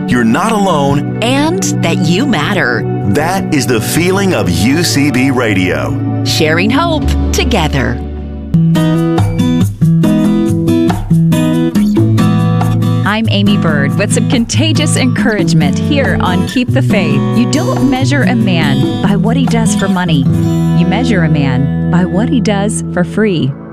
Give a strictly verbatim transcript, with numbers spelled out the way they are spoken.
you're not alone, and that you matter. That is the feeling of U C B Radio. Sharing hope together. I'm Amy Bird with some contagious encouragement here on Keep the Faith. You don't measure a man by what he does for money. You measure a man by what he does for free.